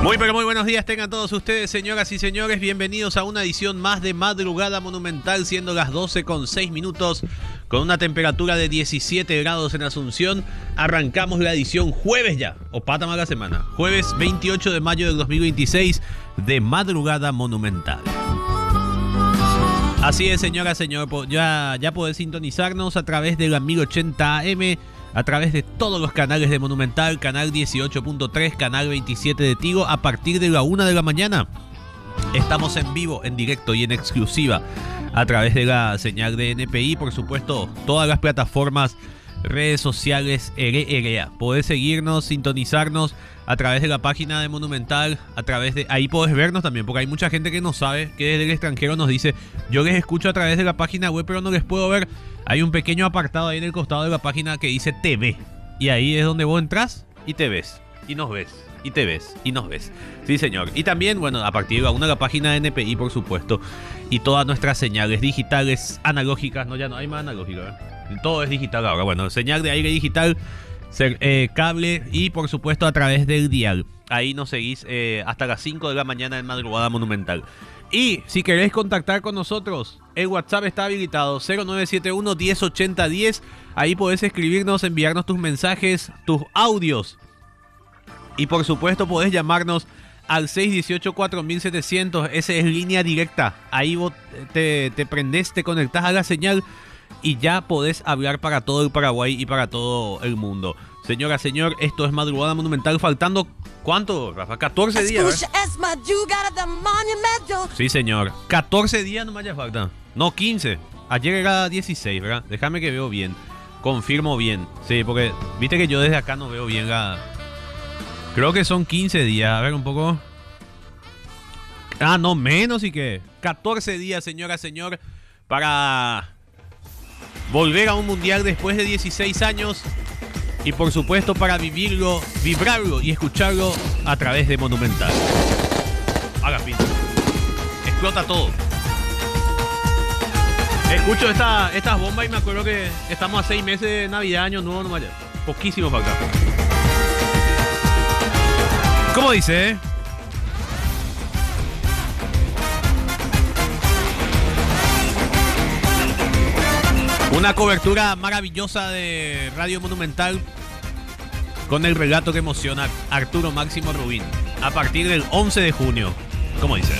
Muy pero muy buenos días tengan todos ustedes, señoras y señores. Bienvenidos a una edición más de Madrugada Monumental, siendo las 12:06, con una temperatura de 17 grados en Asunción. Arrancamos la edición jueves ya, o pata más la semana. Jueves 28 de mayo del 2026 de Madrugada Monumental. Así es, señora, señor, ya podés sintonizarnos a través del 1080 AM, a través de todos los canales de Monumental, canal 18.3, canal 27 de Tigo, a partir de la 1 de la mañana. Estamos en vivo, en directo y en exclusiva a través de la señal de NPI, por supuesto, todas las plataformas, redes sociales, EREA. Podés seguirnos, sintonizarnos a través de la página de Monumental, a través de... Ahí podés vernos también, porque hay mucha gente que no sabe, que desde el extranjero nos dice, yo les escucho a través de la página web, pero no les puedo ver. Hay un pequeño apartado ahí en el costado de la página que dice TV. Y ahí es donde vos entras y te ves, y nos ves, y te ves, y nos ves. Sí, señor. Y también, bueno, a partir de la 1 de la página de NPI, por supuesto, y todas nuestras señales digitales, analógicas, no, ya no hay más analógica, ¿eh? Todo es digital ahora. Bueno, señal de aire digital, cable y por supuesto a través del dial. Ahí nos seguís hasta las 5 de la mañana en Madrugada Monumental. Y si queréis contactar con nosotros, el WhatsApp está habilitado 0971 1080 10. Ahí podés escribirnos, enviarnos tus mensajes, tus audios. Y por supuesto podés llamarnos al 618-4700. Esa es línea directa. Ahí vos te prendés, te conectás a la señal y ya podés hablar para todo el Paraguay y para todo el mundo. Señora, señor, esto es Madrugada Monumental. Faltando, ¿cuánto, Rafa? 14 días, ¿verdad? Sí, señor. 14 días nomás ya faltan. No, 15. Ayer era 16, ¿verdad? Déjame que veo bien. Confirmo bien. Sí, porque viste que yo desde acá no veo bien la... Creo que son 15 días. A ver un poco. Ah, no, menos y que... 14 días, señora, señor, para volver a un mundial después de 16 años. Y por supuesto para vivirlo, vibrarlo y escucharlo a través de Monumental. Haga fin. Explota todo. Escucho estas bombas y me acuerdo que estamos a 6 meses de Navidad, Año Nuevo, nomás ya. Poquísimo para acá. ¿Cómo dice? Una cobertura maravillosa de Radio Monumental con el relato que emociona a Arturo Máximo Rubín a partir del 11 de junio. ¿Cómo dice?